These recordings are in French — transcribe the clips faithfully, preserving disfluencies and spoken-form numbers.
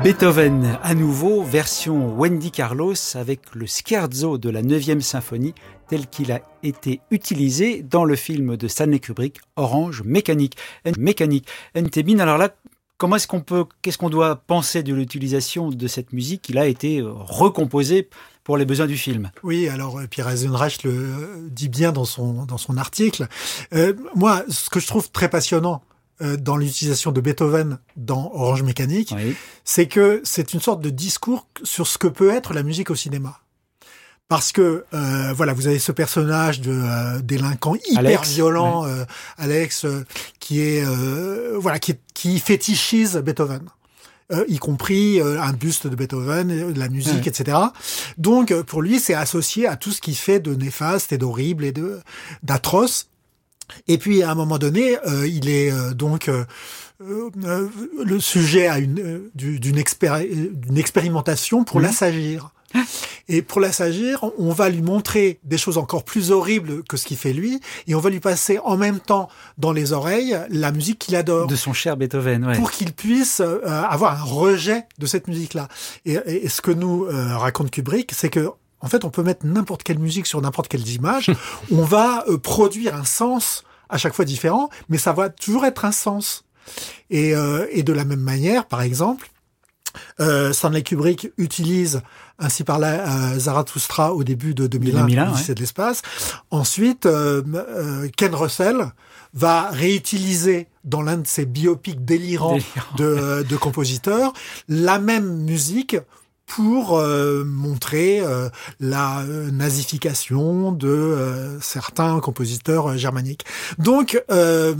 Beethoven, à nouveau, version Wendy Carlos avec le scherzo de la neuvième symphonie tel qu'il a été utilisé dans le film de Stanley Kubrick, Orange Mécanique. Mécanique. N T Bin, alors là, comment est-ce qu'on peut, qu'est-ce qu'on doit penser de l'utilisation de cette musique qui a été recomposée pour les besoins du film? Oui, alors Pierre Eisenreich le dit bien dans son dans son article. Euh, moi, ce que je trouve très passionnant euh, dans l'utilisation de Beethoven dans Orange Mécanique, oui. c'est que c'est une sorte de discours sur ce que peut être la musique au cinéma. Parce que euh, voilà, vous avez ce personnage de euh, délinquant hyper Alex, violent, ouais. euh, Alex, euh, qui est euh, voilà, qui, qui fétichise Beethoven. Euh, y compris euh, un buste de Beethoven, euh, la musique, ouais. et cetera. Donc, euh, pour lui, c'est associé à tout ce qu'il fait de néfaste et d'horrible et de d'atroce. Et puis, à un moment donné, euh, il est euh, donc euh, euh, le sujet à une euh, d'une, expéri- d'une expérimentation pour mmh. l'assagir. Et pour l'assagir, on va lui montrer des choses encore plus horribles que ce qu'il fait lui, et on va lui passer en même temps dans les oreilles la musique qu'il adore. De son cher Beethoven, ouais. Pour qu'il puisse euh, avoir un rejet de cette musique-là. Et, et, et ce que nous euh, raconte Kubrick, c'est que en fait, on peut mettre n'importe quelle musique sur n'importe quelle image. On va euh, produire un sens à chaque fois différent, mais ça va toujours être un sens. Et, euh, et de la même manière, par exemple, Euh, Stanley Kubrick utilise ainsi par là euh, Zarathustra au début de deux mille un, l'Odyssée ouais. de l'espace. Ensuite, euh, euh, Ken Russell va réutiliser dans l'un de ses biopics délirants Délirant. de, de compositeurs la même musique pour euh, montrer euh, la euh, nazification de euh, certains compositeurs euh, germaniques. Donc, euh,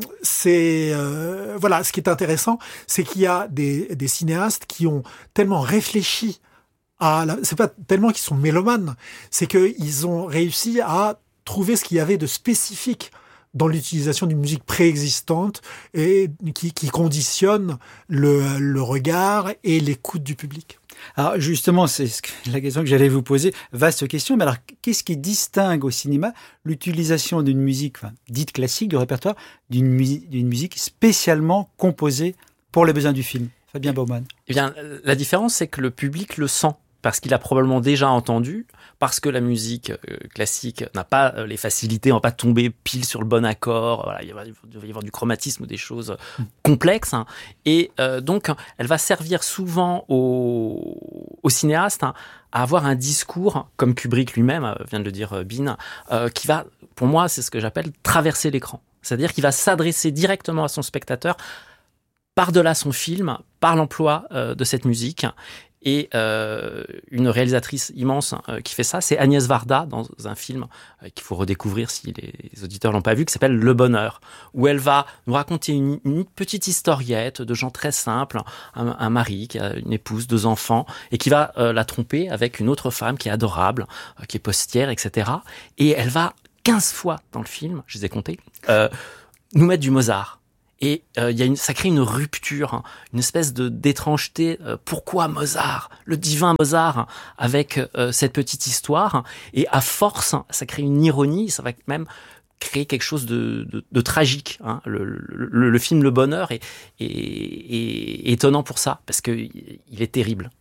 c'est euh, voilà, ce qui est intéressant, c'est qu'il y a des, des cinéastes qui ont tellement réfléchi à la, c'est pas tellement qu'ils sont mélomanes, c'est qu'ils ont réussi à trouver ce qu'il y avait de spécifique dans l'utilisation d'une musique préexistante et qui, qui conditionne le, le regard et l'écoute du public. Alors justement, c'est la question que j'allais vous poser. Vaste question, mais alors qu'est-ce qui distingue au cinéma l'utilisation d'une musique enfin, dite classique du répertoire d'une musique, d'une musique spécialement composée pour les besoins du film? Fabien Baumann. Eh bien, la différence, c'est que le public le sent. Parce qu'il a probablement déjà entendu, parce que la musique euh, classique n'a pas euh, les facilités, on va pas tomber pile sur le bon accord, voilà, il va y avoir du chromatisme ou des choses mmh. complexes, hein, et euh, donc elle va servir souvent aux, aux cinéastes hein, à avoir un discours, comme Kubrick lui-même, euh, vient de le dire euh, Bin, euh, qui va, pour moi, c'est ce que j'appelle traverser l'écran. C'est-à-dire qu'il va s'adresser directement à son spectateur, par-delà son film, par l'emploi euh, de cette musique. Et euh, une réalisatrice immense euh, qui fait ça, c'est Agnès Varda, dans un film euh, qu'il faut redécouvrir si les auditeurs l'ont pas vu, qui s'appelle Le Bonheur, où elle va nous raconter une, une petite historiette de gens très simples, un, un mari qui a une épouse, deux enfants, et qui va euh, la tromper avec une autre femme qui est adorable, euh, qui est postière, et cetera. Et elle va quinze fois dans le film, je les ai comptés, euh, nous mettre du Mozart. Et euh, y a une, ça crée une rupture, hein, une espèce de d'étrangeté. Euh, pourquoi Mozart, le divin Mozart, hein, avec euh, cette petite histoire. Hein, et à force, hein, ça crée une ironie. Ça va même créer quelque chose de, de, de tragique. Hein. Le, le, le film Le Bonheur est, est, est, est étonnant pour ça, parce que il est terrible.